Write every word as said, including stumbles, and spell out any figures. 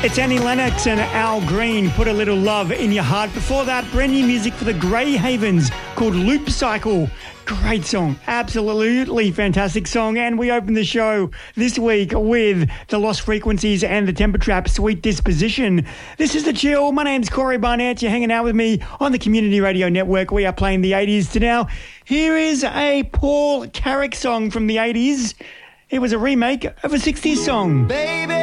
It's Annie Lennox and Al Green, Put a Little Love in Your Heart. Before that, brand new music for the Grey Havens called Loop Cycle. Great song, absolutely fantastic song. And we open the show this week with the Lost Frequencies and the Temper Trap, Sweet Disposition. This is The Chill. My name's Corey Barnett. You're hanging out with me on the Community Radio Network. We are playing the eighties to now. Here is a Paul Carrick song from the eighties. It was a remake of a sixties song. Baby,